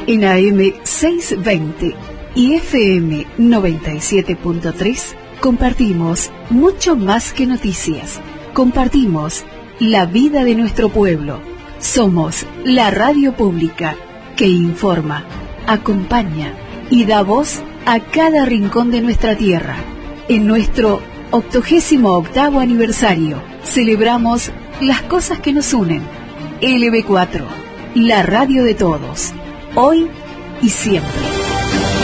En AM 620 y FM 97.3 compartimos mucho más que noticias. Compartimos la vida de nuestro pueblo. Somos la radio pública que informa, acompaña y da voz a cada rincón de nuestra tierra. En nuestro 88º aniversario celebramos las cosas que nos unen. LB4, la radio de todos, hoy y siempre.